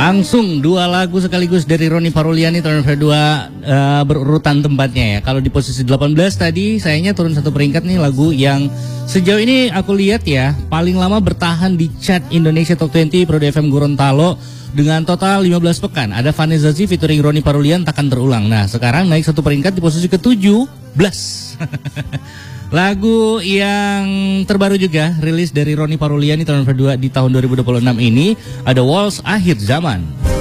Langsung dua lagu sekaligus dari Ronny Paruliani tahun 2002 berurutan tempatnya ya. Kalau di posisi 18 tadi sayangnya turun satu peringkat nih, lagu yang sejauh ini aku lihat ya paling lama bertahan di chart Indonesia Top 20 Prod FM Gorontalo dengan total 15 pekan. Ada Vanessa Z featuring Ronny Parulian, Takkan Terulang. Nah sekarang naik satu peringkat di posisi ke-17. Lagu yang terbaru juga rilis dari Ronny Paruliani tahun 2002 di tahun 2026 ini ada Waltz Akhir Zaman.